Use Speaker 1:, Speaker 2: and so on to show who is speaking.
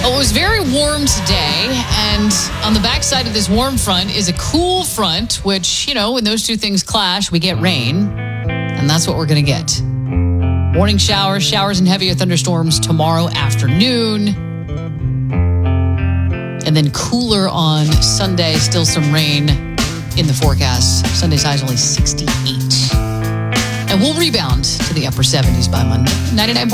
Speaker 1: Well, it was very warm today, and on the backside of this warm front is a cool front, which, when those two things clash, we get rain, and that's what we're going to get. Morning showers and heavier thunderstorms tomorrow afternoon, and then cooler on Sunday, still some rain in the forecast. Sunday's high is only 68. And we'll rebound to the upper 70s by Monday. 99.